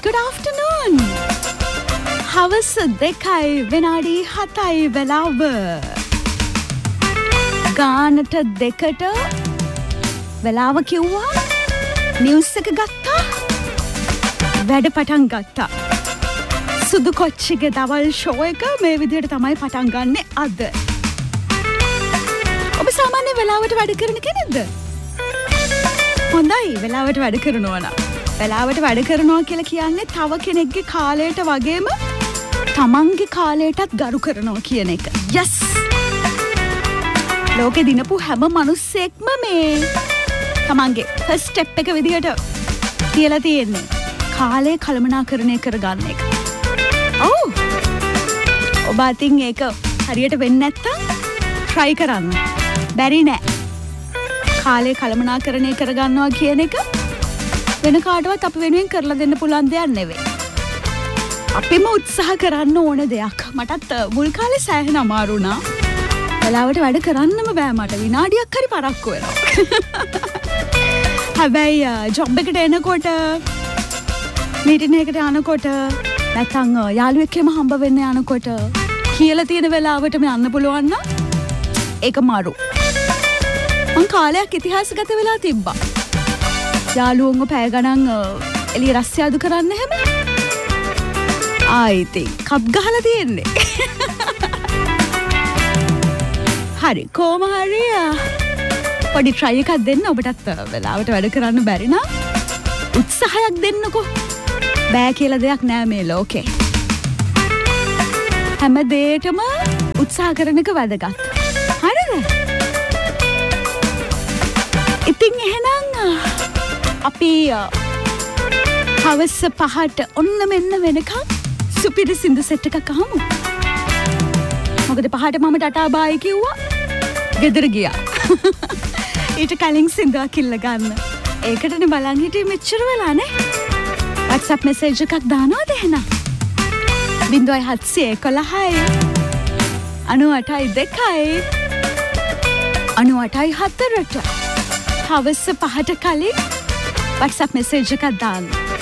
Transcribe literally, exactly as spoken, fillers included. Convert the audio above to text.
good afternoon. හවස දෙකයි විනාඩි හතයි වෙලාව. ගානට දෙකට වෙලාව කිව්වා. නිවුස් එක ගත්තා. වැඩ පටන් ගත්තා. සුදු කොච්චිගේ දවල් ෂෝ එක මේ විදිහට තමයි පටන් ගන්නෙ අද. ඔබ සාමාන්‍ය වෙලාවට වැඩ කරන කෙනෙක්ද? හොඳයි වෙලාවට වැඩ කරනවා නම්. වෙලාවට වැඩ කරනවා කියලා කියන්නේ තව කෙනෙක්ගේ කාලයට වගේම තමන්ගේ කාලයටත් ගරු කරනවා කියන එක. Yes. ලෝකේ දිනපු හැම මිනිස්සෙක්ම මේ තමන්ගේ first step එක විදිහට කියලා තියෙන්නේ කාලය කළමනාකරණය කරගන්න එක. ඔව්. ඔබ අතින් ඒක හරියට වෙන්නේ නැත්තම් try කරන්න. බැරි නෑ. කාලය කළමනාකරණය කරගන්නවා කියන එක වෙන කාටවත් අපි වෙනුවෙන් කරලා දෙන්න පුළුවන් දෙයක් නෙවෙයි. අපිම උත්සාහ කරන්න ඕන දෙයක්. මටත් මුල් කාලේ සෑහෙන අමාරු වුණා. වෙලාවට වැඩ කරන්නම බෑ මට. විනාඩියක් හරි පරක්කු වෙනවා. හැබැයි ජොබ් එකට එනකොට මීටින් එකකට යනකොට නැත්නම් යාළුවෙක් එක්කම හම්බ වෙන්න යනකොට කියලා තියෙන වෙලාවට මේ යන්න පුළුවන් නම් ඒක මාරු. මං කාලයක් ඉතිහාසගත වෙලා තිබ්බා. යාළුවෝන්ව පැය ගණන් එළිය රස්තියාදු කරන්න හැම ආයිති කප් ගහලා තියෙන්නේ. හරි කොහොම හරි පොඩි try එකක් දෙන්න. ඔබටත් වෙලාවට වැඩ කරන්න බැරි නම් උත්සාහයක් දෙන්නකෝ. බෑ කියලා දෙයක් නෑ මේ ලෝකේ. හැම දෙයකම උත්සාහ කරන එක වැදගත්. හරිද? ඉතින් එහෙනම් අපි හවස පහට ඔන්න මෙන්න වෙනකම් සුපිරි සින්දු සෙට් එකක් අහමු. මොකද පහට මම ටටා බායි කිව්වා. ගෙදර ගියා. ඊට කලින් සින්දුවක් ඉල්ල ගන්න. ඒකටනේ බලන් හිටියේ මෙච්චර වෙලා නේ. WhatsApp message එකක් දානවද එහෙනම්? ज़ीरो सात एक एक අනූ අටයි දෙකයි අනූ අටයි හතරට හවස පහට කලින් WhatsApp message එකක් දාන්න.